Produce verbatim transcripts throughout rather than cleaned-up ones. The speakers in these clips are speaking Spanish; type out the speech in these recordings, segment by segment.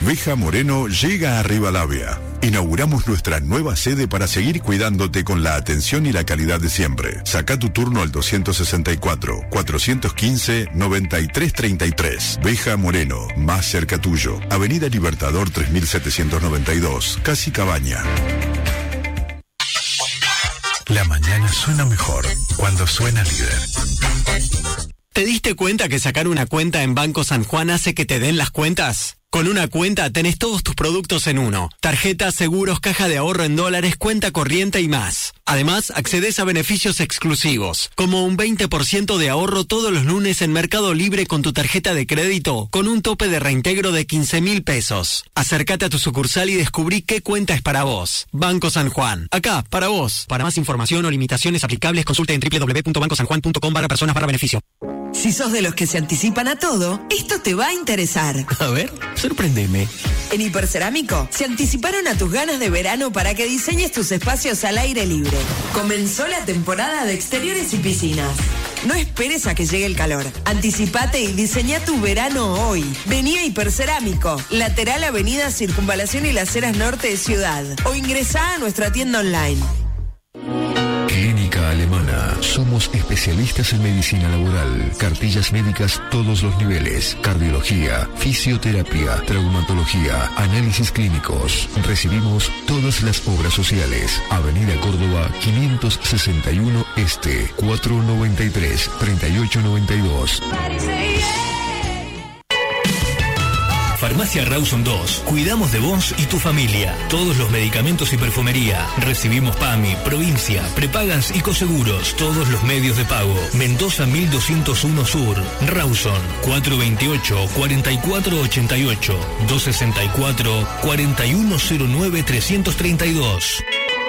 Veja Moreno llega a Rivadavia. Inauguramos nuestra nueva sede para seguir cuidándote con la atención y la calidad de siempre. Saca tu turno al doscientos sesenta y cuatro, cuatrocientos quince, noventa y tres treinta y tres. Veja Moreno, más cerca tuyo. Avenida Libertador tres mil setecientos noventa y dos, Casi Cabaña. La mañana suena mejor cuando suena Líder. ¿Te diste cuenta que sacar una cuenta en Banco San Juan hace que te den las cuentas? Con una cuenta tenés todos tus productos en uno. Tarjetas, seguros, caja de ahorro en dólares, cuenta corriente y más. Además, accedes a beneficios exclusivos, como un veinte por ciento de ahorro todos los lunes en Mercado Libre con tu tarjeta de crédito, con un tope de reintegro de quince mil pesos. Acércate a tu sucursal y descubrí qué cuenta es para vos. Banco San Juan. Acá, para vos. Para más información o limitaciones aplicables, consulte en doble u doble u doble u punto banco san juan punto com barra personas barra beneficio. Si sos de los que se anticipan a todo, esto te va a interesar. A ver, sorpréndeme. En Hipercerámico se anticiparon a tus ganas de verano para que diseñes tus espacios al aire libre. Comenzó la temporada de exteriores y piscinas. No esperes a que llegue el calor. Anticipate y diseñá tu verano hoy. Vení a Hipercerámico, lateral Avenida Circunvalación y las Heras Norte de Ciudad. O ingresá a nuestra tienda online. Clínica Alemana. Somos especialistas en medicina laboral. Cartillas médicas todos los niveles. Cardiología, fisioterapia, traumatología, análisis clínicos. Recibimos todas las obras sociales. Avenida Córdoba quinientos sesenta y uno Este, cuatrocientos noventa y tres, treinta y ocho noventa y dos. Farmacia Rawson dos. Cuidamos de vos y tu familia. Todos los medicamentos y perfumería. Recibimos PAMI, provincia, prepagas y coseguros. Todos los medios de pago. Mendoza mil doscientos uno Sur. Rawson cuatrocientos veintiocho, cuarenta y cuatro ochenta y ocho. doscientos sesenta y cuatro, cuarenta y uno cero nueve, trescientos treinta y dos.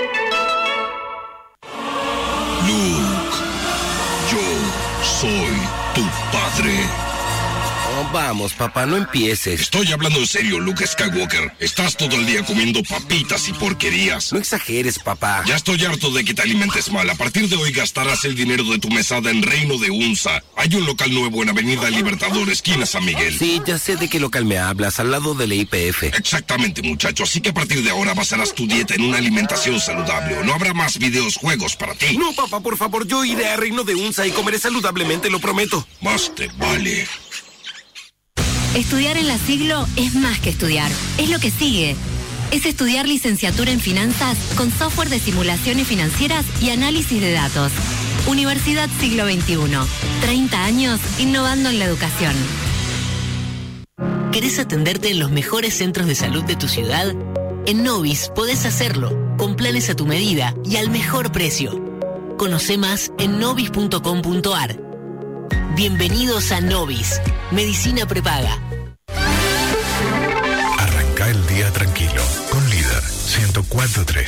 Luke, yo soy tu padre. Oh, vamos, papá, no empieces. Estoy hablando en serio, Luke Skywalker. Estás todo el día comiendo papitas y porquerías. No exageres, papá. Ya estoy harto de que te alimentes mal. A partir de hoy gastarás el dinero de tu mesada en Reino de Unza. Hay un local nuevo en Avenida Libertador, esquina San Miguel. Sí, ya sé de qué local me hablas, al lado de la I P F. Exactamente, muchacho. Así que a partir de ahora basarás tu dieta en una alimentación saludable. O no habrá más videojuegos para ti. No, papá, por favor, yo iré a Reino de Unza y comeré saludablemente, lo prometo. Más te vale. Estudiar en la Siglo es más que estudiar, es lo que sigue. Es estudiar licenciatura en finanzas con software de simulaciones financieras y análisis de datos. Universidad Siglo veintiuno. treinta años innovando en la educación. ¿Querés atenderte en los mejores centros de salud de tu ciudad? En Novis podés hacerlo, con planes a tu medida y al mejor precio. Conoce más en novis punto com punto ar. Bienvenidos a Novis, medicina prepaga. Arranca el día tranquilo, con Líder ciento cuatro punto tres.